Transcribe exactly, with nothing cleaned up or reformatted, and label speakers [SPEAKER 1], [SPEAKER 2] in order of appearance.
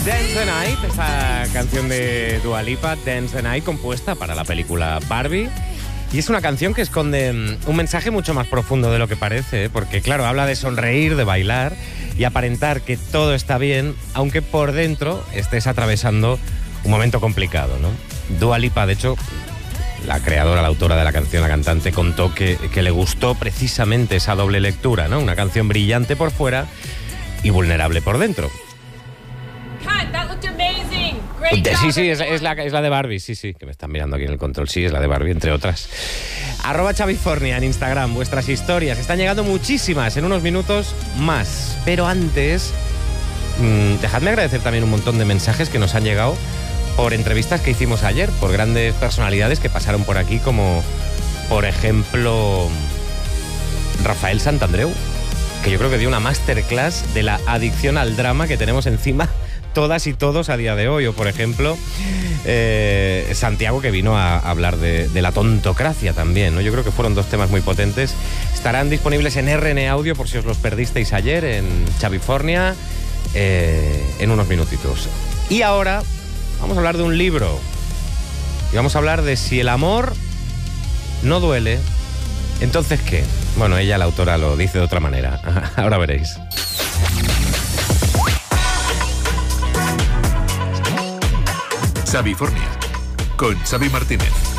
[SPEAKER 1] Dance the Night, esta canción de Dua Lipa, Dance the Night, compuesta para la película Barbie. Y es una canción que esconde un mensaje mucho más profundo de lo que parece, ¿eh? Porque claro, habla de sonreír, de bailar y aparentar que todo está bien, aunque por dentro estés atravesando un momento complicado, ¿no? Dua Lipa, de hecho, la creadora, la autora de la canción, la cantante, contó que, que le gustó precisamente esa doble lectura, ¿no? Una canción brillante por fuera y vulnerable por dentro. Sí, sí, es, es, la, es la de Barbie, sí, sí, que me están mirando aquí en el control, sí, es la de Barbie, entre otras. Arroba Chavifornia en Instagram, vuestras historias, están llegando muchísimas, en unos minutos más. Pero antes, mmm, dejadme agradecer también un montón de mensajes que nos han llegado por entrevistas que hicimos ayer, por grandes personalidades que pasaron por aquí, como, por ejemplo, Rafael Santandreu, que yo creo que dio una masterclass de la adicción al drama que tenemos encima todas y todos a día de hoy. O por ejemplo, eh, Santiago, que vino a hablar de, de la tontocracia también, ¿no? Yo creo que fueron dos temas muy potentes. Estarán disponibles en R N Audio por si os los perdisteis ayer, en Chavifornia, eh, en unos minutitos. Y ahora vamos a hablar de un libro. Y vamos a hablar de si el amor no duele, ¿entonces qué? Bueno, ella, la autora, lo dice de otra manera. Ahora veréis.
[SPEAKER 2] Chavifornia, con Xavi Martínez.